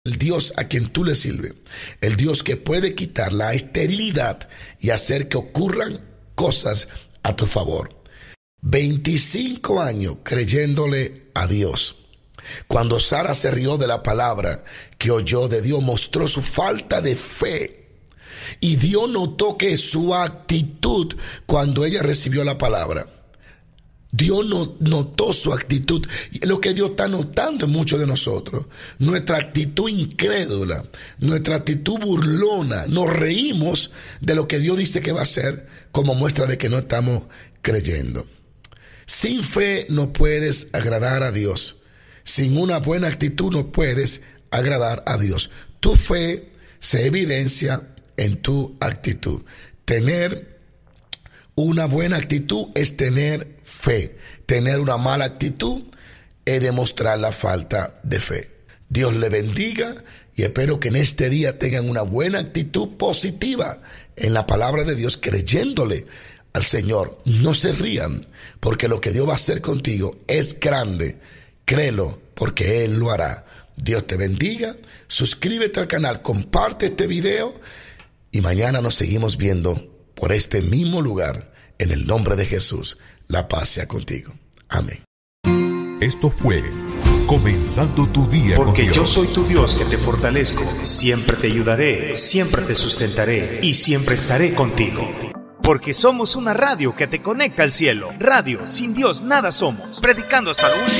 El Dios a quien tú le sirves, el Dios que puede quitar la esterilidad y hacer que ocurran cosas a tu favor. 25 años creyéndole a Dios. Cuando Sara se rió de la palabra que oyó de Dios, mostró su falta de fe. Y Dios notó que su actitud cuando ella recibió la palabra. Dios notó su actitud. Y es lo que Dios está notando en muchos de nosotros. Nuestra actitud incrédula, nuestra actitud burlona. Nos reímos de lo que Dios dice que va a hacer como muestra de que no estamos creyendo. Sin fe no puedes agradar a Dios. Sin una buena actitud no puedes agradar a Dios. Tu fe se evidencia en tu actitud. Tener una buena actitud es tener fe. Tener una mala actitud es demostrar la falta de fe. Dios le bendiga y espero que en este día tengan una buena actitud positiva en la palabra de Dios, creyéndole al Señor. No se rían, porque lo que Dios va a hacer contigo es grande. Créelo, porque Él lo hará. Dios te bendiga. Suscríbete al canal, comparte este video y mañana nos seguimos viendo por este mismo lugar. En el nombre de Jesús, la paz sea contigo. Amén. Esto fue Comenzando tu Día con Dios. Porque yo soy tu Dios que te fortalezco, siempre te ayudaré, siempre te sustentaré y siempre estaré contigo. Porque somos una radio que te conecta al cielo. Radio, sin Dios nada somos. Predicando hasta lo último.